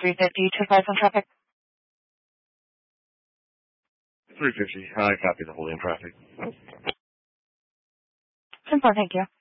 350 to advise on traffic. 350. I copy the holding traffic. 10-4, thank you.